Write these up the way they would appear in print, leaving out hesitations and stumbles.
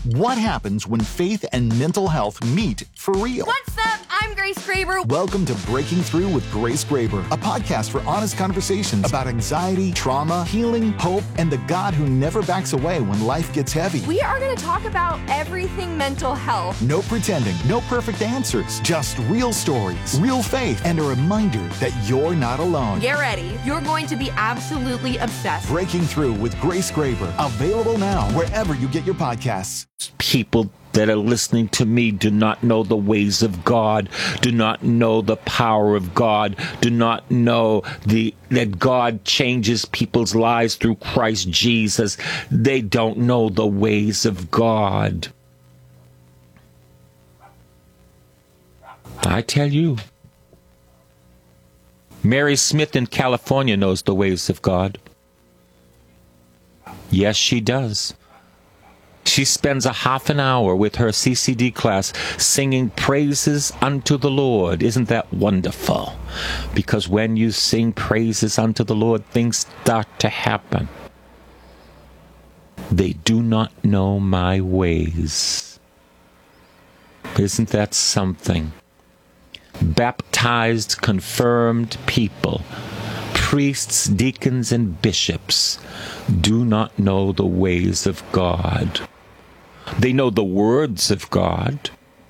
What happens when faith and mental health meet for real? What's up? I'm Grace Graber. Welcome to Breaking Through with Grace Graber, a podcast for honest conversations about anxiety, trauma, healing, hope, and the God who never backs away when life gets heavy. We are going to talk about everything mental health. No pretending, no perfect answers, just real stories, real faith, and a reminder that you're not alone. Get ready. You're going to be absolutely obsessed. Breaking Through with Grace Graber, available now wherever you get your podcasts. People that are listening to me do not know the ways of God, do not know the power of God, do not know that God changes people's lives through Christ Jesus. They don't know the ways of God. I tell you, Mary Smith in California knows the ways of God. Yes, she does. She spends a half an hour with her CCD class singing praises unto the Lord. Isn't that wonderful? Because when you sing praises unto the Lord, things start to happen. They do not know my ways. Isn't that something? Baptized, confirmed people, priests, deacons, and bishops do not know the ways of God. They know the words of God.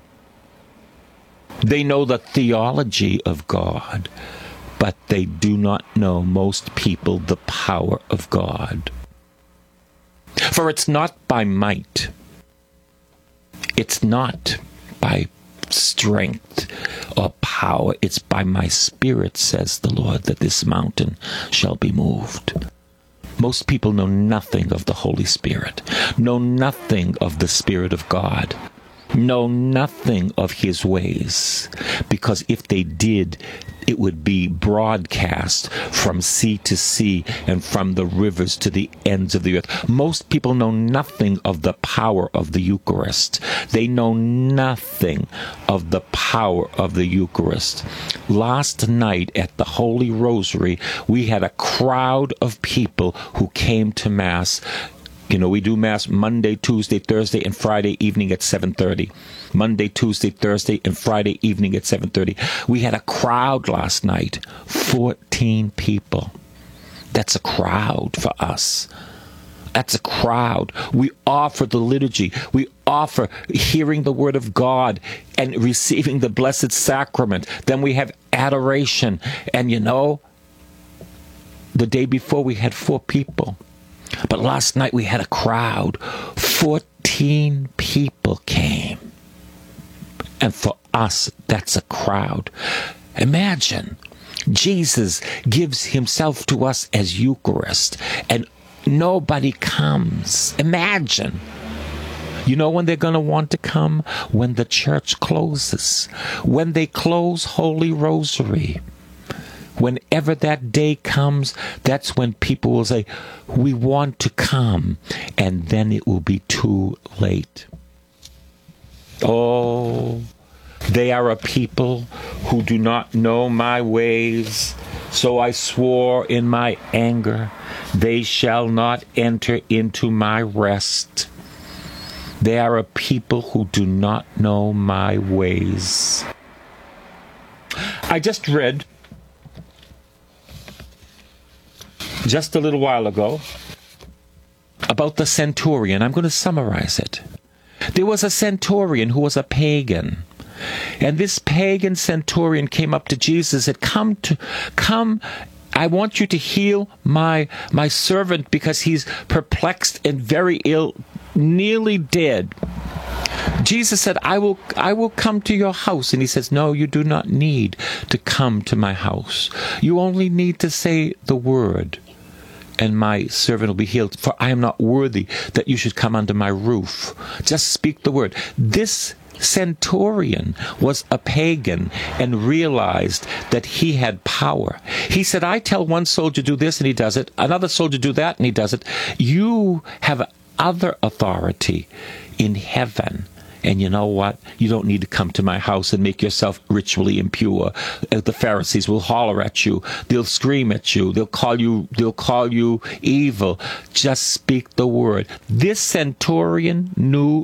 They know the theology of God, but they do not know, most people, the power of God. For it's not by might. It's not by strength or power. It's by my Spirit, says the Lord, that this mountain shall be moved. Most people know nothing of the Holy Spirit, know nothing of the Spirit of God, know nothing of His ways, because if they did, it would be broadcast from sea to sea and from the rivers to the ends of the earth. Most people know nothing of the power of the Eucharist. They know nothing of the power of the Eucharist. Last night at the Holy Rosary, we had a crowd of people who came to Mass. You know, we do Mass Monday, Tuesday, Thursday, and Friday evening at 7:30. Monday, Tuesday, Thursday, and Friday evening at 7:30. We had a crowd last night, 14 people. That's a crowd for us. That's a crowd. We offer the liturgy. We offer hearing the Word of God and receiving the Blessed Sacrament. Then we have adoration. And you know, the day before we had 4 people. But last night we had a crowd. 14 people came. And for us, that's a crowd. Imagine, Jesus gives Himself to us as Eucharist, and nobody comes. Imagine. You know when they're going to want to come? When the church closes. When they close Holy Rosary. Whenever that day comes, that's when people will say, we want to come, and then it will be too late. Oh, they are a people who do not know my ways, so I swore in my anger, they shall not enter into my rest. They are a people who do not know my ways. I just read just a little while ago about the centurion. I'm going to summarize it. There was a centurion who was a pagan. And this pagan centurion came up to Jesus and said, Come, I want you to heal my servant because he's perplexed and very ill, nearly dead. Jesus said, I will come to your house. And he says, no, you do not need to come to my house. You only need to say the word, and my servant will be healed. For I am not worthy that you should come under my roof. Just speak the word. This centurion was a pagan and realized that he had power. He said, I tell one soldier do this and he does it, another soldier do that and he does it. You have other authority in heaven. And you know what? You don't need to come to my house and make yourself ritually impure. The Pharisees will holler at you. They'll scream at you. They'll call you evil. Just speak the word. This centurion knew